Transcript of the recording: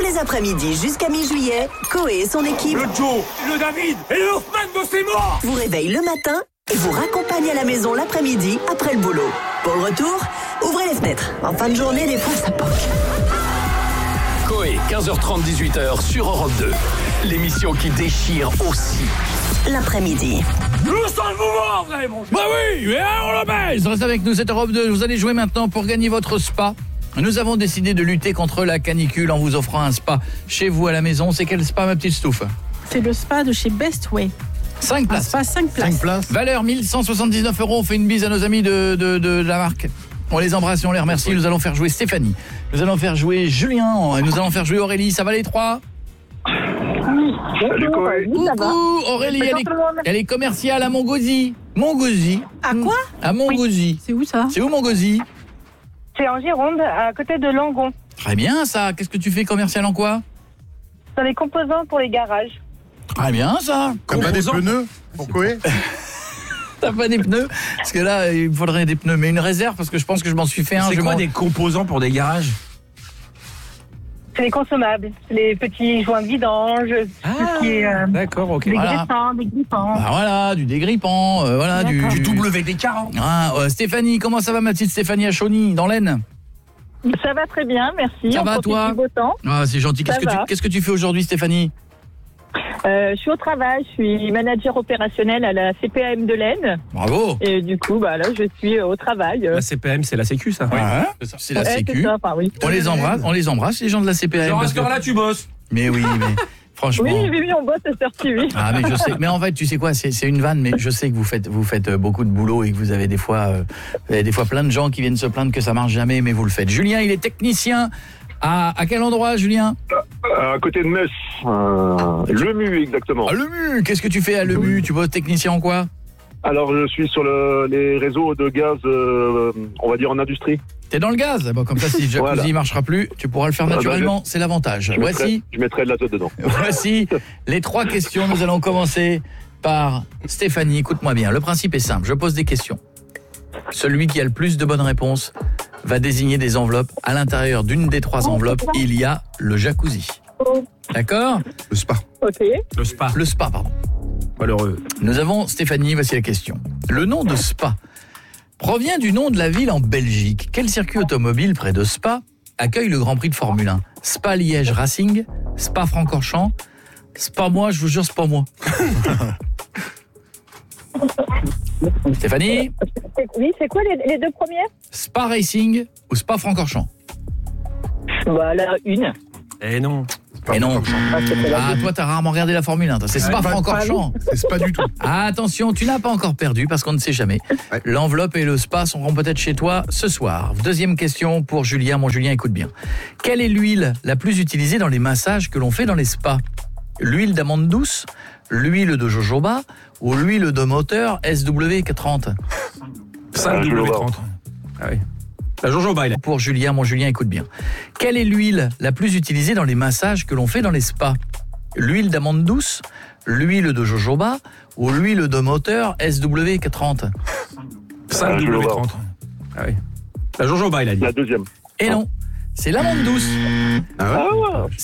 les après-midi jusqu'à mi-juillet, Coé et son équipe... Le Joe, le David et le Hoffman de ses morts vous réveillent le matin et vous raccompagnent à la maison l'après-midi après le boulot. Pour le retour, ouvrez les fenêtres. En fin de journée, des fois, ça poque. Coé, 15h30, 18h sur Europe 2. L'émission qui déchire aussi. L'après-midi. Nous sommes le mouvement, vous allez manger. Bah oui, mais on le baise. Reste avec nous, c'est Europe 2. Vous allez jouer maintenant pour gagner votre spa. Nous avons décidé de lutter contre la canicule en vous offrant un spa chez vous à la maison. C'est quel spa, ma petite Stouff? C'est le spa de chez Best Way. 5 Un places. spa 5 places. Valeur 1179 €. On fait une bise à nos amis de la marque. On les embrasse et on les remercie. Nous allons faire jouer Stéphanie. Nous allons faire jouer Julien. Et nous allons faire jouer Aurélie. Ça va les trois? Salut Coé. Coucou Aurélie, elle est commerciale à Montgauzy. Montgauzy. À quoi? À Montgauzy. C'est où ça? C'est où Montgauzy? C'est en Gironde, à côté de Langon. Très bien ça. Qu'est-ce que tu fais commercial en quoi? Dans les composants pour les garages. Très bien ça. T'as pas des pneus pour Coé? T'as pas des pneus? Parce que là, il me faudrait des pneus. Mais une réserve, parce que je pense que je m'en suis fait un. C'est quoi des composants pour des garages? C'est les consommables. C'est les petits joints de vidange, tout ce qui est D'accord, ok. des Voilà. grippants, des grippants. Bah voilà, du dégrippant, voilà, du WD-40. Ah, Stéphanie, comment ça va ma petite Stéphanie à Chauny, dans l'Aisne? Ça va très bien, merci. Ça On va, profite toi du beau temps. Ah, c'est gentil. Ça va. Qu'est-ce que tu fais aujourd'hui, Stéphanie? Je suis au travail, je suis manager opérationnel à la CPAM de l'Aisne. Bravo. Et du coup, bah, là, je suis au travail. La CPM, c'est la Sécu, ça? Ouais, c'est la Ouais, Sécu. c'est ça, enfin, oui. On les embrasse, les gens de la CPAM. Genre à parce ce que- heure-là, tu bosses. Mais oui, mais franchement. Oui, on bosse à cette heure-ci, oui. Ah mais je sais, mais en fait tu sais quoi, c'est une vanne, mais je sais que vous faites beaucoup de boulot et que vous avez des fois plein de gens qui viennent se plaindre que ça marche jamais, mais vous le faites. Julien, il est technicien à quel endroit, Julien? À côté de Metz, Lemu exactement. À Lemu. Qu'est-ce que tu fais à Lemu? Tu bosses technicien en quoi? Alors je suis sur les réseaux de gaz, on va dire en industrie. T'es dans le gaz. Bon, comme ça, si le jacuzzi Voilà. marchera plus, tu pourras le faire naturellement. C'est l'avantage. Je mettrai de l'azote dedans. Voici les 3 questions. Nous allons commencer par Stéphanie. Écoute-moi bien. Le principe est simple. Je pose des questions. Celui qui a le plus de bonnes réponses va désigner des enveloppes. À l'intérieur d'une des 3 enveloppes, il y a le jacuzzi. D'accord? Le spa. Ok. Le spa. Le spa, pardon. Malheureux. Nous avons Stéphanie, voici la question. Le nom de Spa provient du nom de la ville en Belgique. Quel circuit automobile près de Spa accueille le Grand Prix de Formule 1? Spa Liège Racing, Spa Francorchamps, Spa moi, je vous jure, c'est pas moi. Stéphanie, Oui, c'est quoi les deux premières? Spa Racing ou Spa Francorchamps? Bah, la une. Eh non. Et non. C'était la Ah, toi, t'as rarement regardé la Formule 1. toi. C'est Spa Francorchamps. C'est pas du tout. Ah, attention, tu n'as pas encore perdu parce qu'on ne sait jamais. Ouais. L'enveloppe et le spa seront peut-être chez toi ce soir. Deuxième question pour Julien. Mon Julien, écoute bien. Quelle est l'huile la plus utilisée dans les massages que l'on fait dans les spas? L'huile d'amande douce, l'huile de jojoba ou l'huile de moteur SW40? 5W30. Ah oui. La jojoba, il a. Pour Julien, mon Julien, écoute bien. Quelle est l'huile la plus utilisée dans les massages que l'on fait dans les spas? L'huile d'amande douce, l'huile de jojoba ou l'huile de moteur SW40? 5W30. Ah oui. La jojoba, il a dit. La deuxième. Et non, c'est l'amande douce. Ah ouais.